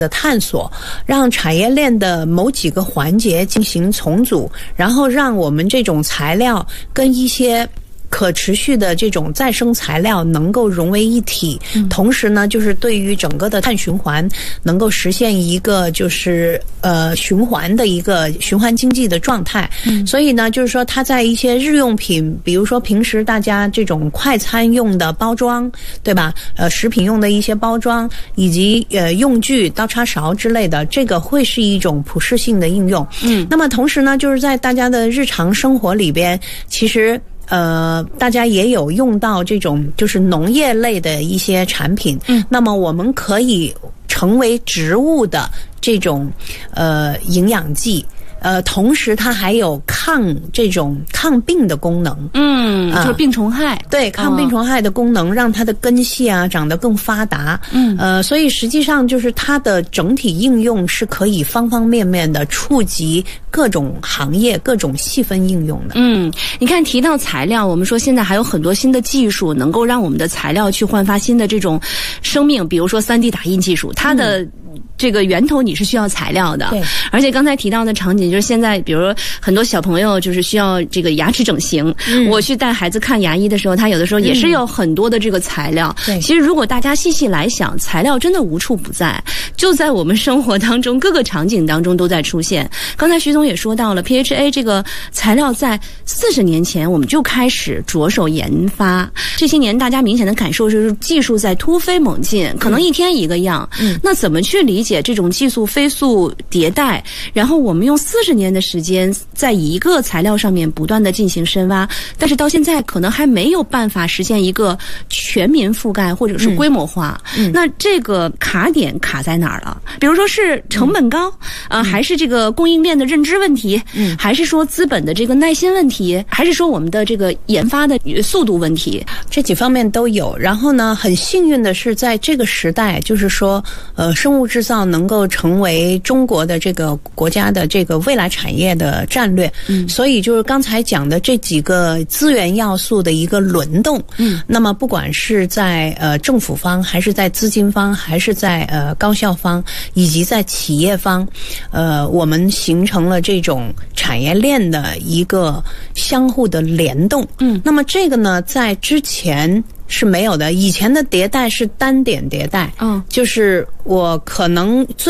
的探索，让产业链的某几个环节进行重组，然后让我们这种材料跟一些可持续的这种再生材料能够融为一体，同时呢，就是对于整个的碳循环能够实现一个就是循环的一个循环经济的状态。所以呢，就是说它在一些日用品，比如说平时大家这种快餐用的包装，对吧？食品用的一些包装，以及用具、刀叉勺之类的，这个会是一种普适性的应用。那么同时呢，就是在大家的日常生活里边，其实大家也有用到这种就是农业类的一些产品，那么我们可以成为植物的这种营养剂。同时它还有抗病的功能， 就是病虫害， 对，抗病虫害的功能，让它的根系啊长得更发达，所以实际上就是它的整体应用是可以方方面面的触及各种行业、各种细分应用的。 你看提到材料，我们说现在还有很多新的技术能够让我们的材料去焕发新的这种生命，比如说 3D 打印技术，它的这个源头你是需要材料的， 对， 而且刚才提到的场景就是现在，比如很多小朋友就是需要这个牙齿整形，我去带孩子看牙医的时候，他有的时候也是有很多的这个材料。其实如果大家细细来想，材料真的无处不在，就在我们生活当中各个场景当中都在出现。刚才徐总也说到了 PHA 这个材料在40年前我们就开始着手研发，这些年大家明显的感受是技术在突飞猛进，可能一天一个样。那怎么去理解这种技术飞速迭代，然后我们用40年的时间在一个材料上面不断的进行深挖，但是到现在可能还没有办法实现一个全民覆盖或者是规模化。那这个卡点卡在哪儿了？比如说是成本高还是这个供应链的认知问题，还是说资本的这个耐心问题，还是说我们的这个研发的速度问题？ 这几方面都有。然后呢，很幸运的是在这个时代，就是说生物制造能够成为中国的这个国家的这个未来产业的战略。所以就是刚才讲的这几个资源要素的一个轮动。那么不管是在政府方，还是在资金方，还是在高校方，以及在企业方，我们形成了这种产业链的一个相互的联动。那么这个呢，在之前是没有的，以前的迭代是单点迭代，就是我可能最